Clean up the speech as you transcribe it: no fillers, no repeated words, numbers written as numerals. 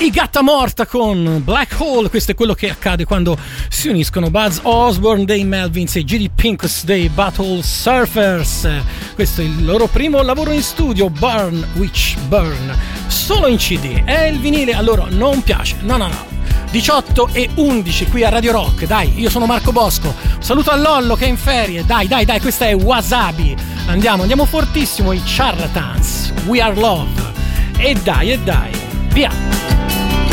I Gatta Morta con Black Hole. Questo è quello che accade quando si uniscono Buzz Osborne dei Melvins e J.D. Pinkos dei Battle Surfers. Questo è il loro primo lavoro in studio, Burn Witch Burn, solo in CD. E il vinile a loro non piace, no. 18 e 11 qui a Radio Rock. Dai, io sono Marco Bosco. Un saluto a Lollo che è in ferie. Dai, questa è Wasabi. Andiamo fortissimo, i Charlatans, We Are Love. E dai, via.